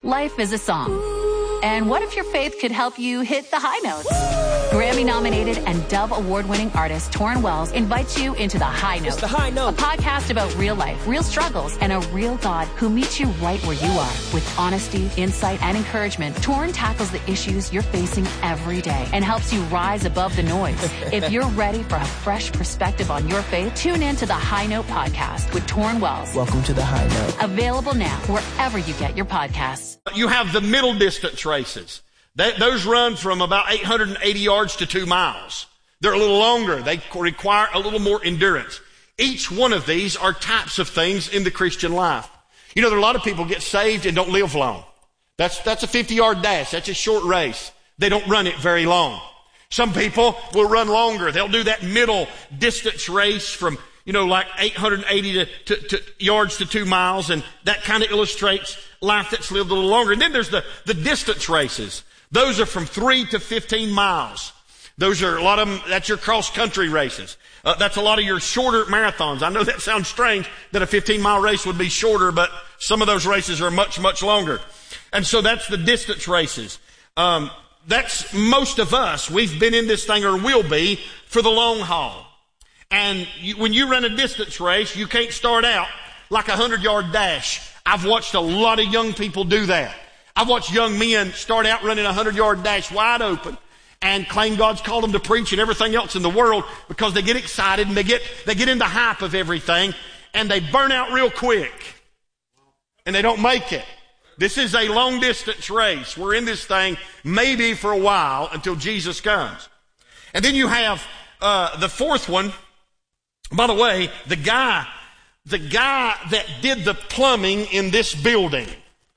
Life is a song. And what if your faith could help you hit the high notes? Grammy-nominated and Dove Award-winning artist Torrin Wells invites you into The High Note. It's The High Note. A podcast about real life, real struggles, and a real God who meets you right where you are. With honesty, insight, and encouragement, Torrin tackles the issues you're facing every day and helps you rise above the noise. If you're ready for a fresh perspective on your faith, tune in to The High Note podcast with Torrin Wells. Welcome to The High Note. Available now wherever you get your podcasts. You have the middle distance races. Those run from about 880 yards to 2 miles. They're a little longer. They require a little more endurance. Each one of these are types of things in the Christian life. You know, there are a lot of people get saved and don't live long. That's a 50-yard dash. That's a short race. They don't run it very long. Some people will run longer. They'll do that middle distance race from, like 880 yards to 2 miles, and that kind of illustrates life that's lived a little longer. And then there's the distance races. Those are from 3 to 15 miles. Those are a lot of them, that's your cross-country races. That's a lot of your shorter marathons. I know that sounds strange that a 15-mile race would be shorter, but some of those races are much, much longer. And so that's the distance races. That's most of us. We've been in this thing, or will be, for the long haul. And when you run a distance race, you can't start out like a 100-yard dash. I've watched a lot of young people do that. I've watched young men start out running a 100-yard dash wide open and claim God's called them to preach and everything else in the world because they get excited and they get in the hype of everything, and they burn out real quick and they don't make it. This is a long distance race. We're in this thing maybe for a while until Jesus comes. And then you have the fourth one. By the way, the guy that did the plumbing in this building,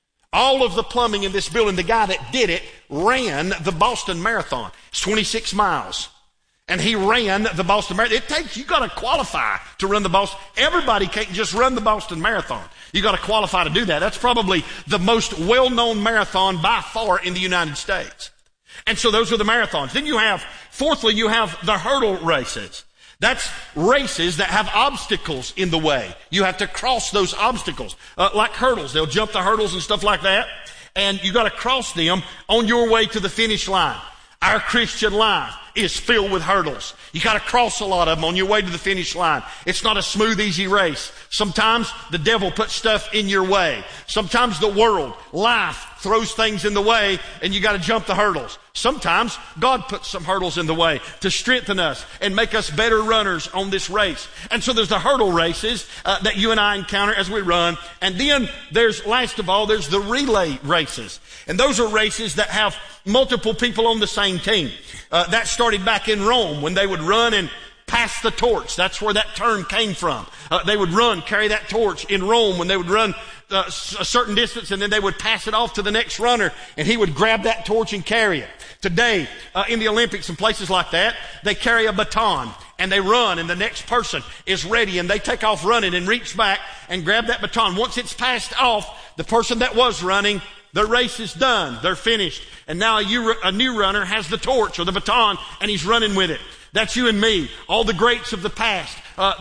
all of the plumbing in this building, the guy that did it ran the Boston Marathon. It's 26 miles. And he ran the Boston Marathon. You got to qualify to run the Boston. Everybody can't just run the Boston Marathon. You got to qualify to do that. That's probably the most well-known marathon by far in the United States. And so those are the marathons. Then fourthly, you have the hurdle races. That's races that have obstacles in the way. You have to cross those obstacles, like hurdles. They'll jump the hurdles and stuff like that, and you got to cross them on your way to the finish line. Our Christian life is filled with hurdles. You got to cross a lot of them on your way to the finish line. It's not a smooth, easy race. Sometimes the devil puts stuff in your way. Sometimes the world, life, throws things in the way, and you got to jump the hurdles. Sometimes God puts some hurdles in the way to strengthen us and make us better runners on this race. And so there's the hurdle races that you and I encounter as we run. And then last of all, there's the relay races. And those are races that have multiple people on the same team. That started back in Rome when they would run and pass the torch. That's where that term came from. They would carry that torch in Rome when they would run a certain distance, and then they would pass it off to the next runner, and he would grab that torch and carry it. Today, in the Olympics and places like that, they carry a baton and they run, and the next person is ready, and they take off running and reach back and grab that baton. Once it's passed off, the person that was running, their race is done. They're finished. And now a new runner has the torch or the baton, and he's running with it. That's you and me. All the greats of the past.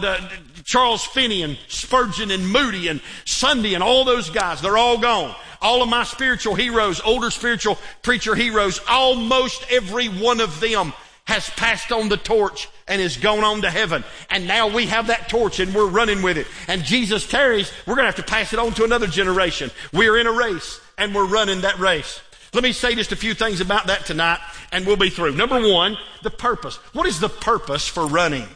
Charles Finney and Spurgeon and Moody and Sunday and all those guys, they're all gone. All of my spiritual heroes, older spiritual preacher heroes, almost every one of them has passed on the torch and has gone on to heaven. And now we have that torch and we're running with it. And Jesus tarries, we're going to have to pass it on to another generation. We're in a race and we're running that race. Let me say just a few things about that tonight and we'll be through. Number one, the purpose. What is the purpose for running?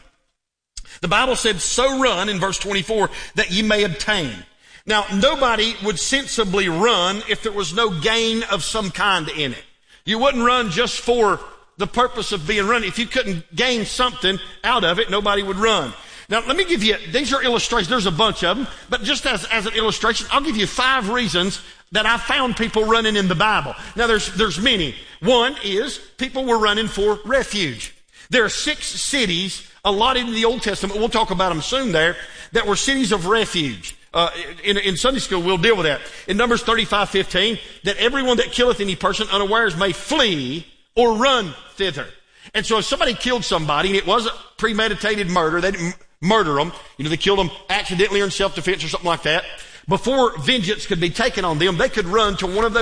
The Bible said, so run in verse 24 that ye may obtain. Now, nobody would sensibly run if there was no gain of some kind in it. You wouldn't run just for the purpose of being run. If you couldn't gain something out of it, nobody would run. Now, let me give you, these are illustrations. There's a bunch of them, but just as an illustration, I'll give you 5 reasons that I found people running in the Bible. Now, there's many. One is people were running for refuge. There are 6 cities allotted in the Old Testament, we'll talk about them soon there, that were cities of refuge. In Sunday school, we'll deal with that. In Numbers 35:15, that everyone that killeth any person unawares may flee or run thither. And so if somebody killed somebody, and it was a premeditated murder, they didn't murder them, they killed them accidentally or in self-defense or something like that, before vengeance could be taken on them, they could run to one of those